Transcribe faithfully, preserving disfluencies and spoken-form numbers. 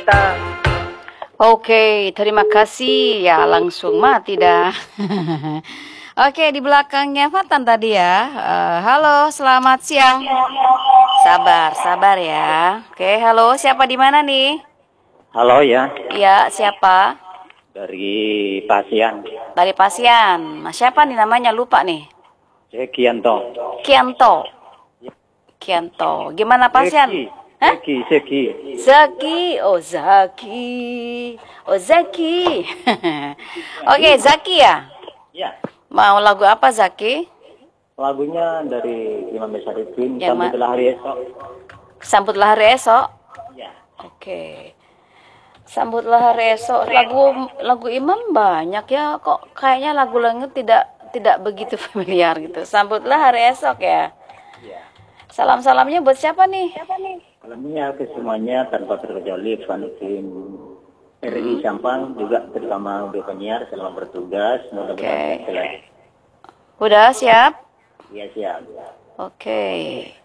kita. Oke, terima kasih. Ya, langsung mati dah. Oke, di belakangnya Fatan tadi ya. Eh, halo, selamat siang. Sabar, sabar ya. Oke, halo, siapa di mana nih? Halo ya, Iya, siapa? dari Pasian. Dari Pasian. Nah, siapa nih namanya? Lupa nih. Saya Kianto. Kianto. Kianto. Gimana Pasian? Seki, Hah? Seki, Seki. Zaki, oh Zaki, oh Zaki. Oke, Zaki ya. Ya, Mau lagu apa Zaki? lagunya dari Imam Besarudin, Yang ma- Sambutlah Hari Esok. Sambutlah hari esok. Ya, Oke. Sambutlah hari esok. Lagu lagu Imam banyak ya. Kok kayaknya lagu lagu tidak tidak begitu familiar gitu. Sambutlah hari esok ya. ya. Salam-salamnya buat siapa nih? Salamnya ke semuanya tanpa terkecuali fans tim R I Sampang juga terutama untuk penyiar selamat bertugas. Semoga Oke. berhasil lagi. Udah siap? Ya siap. Oke.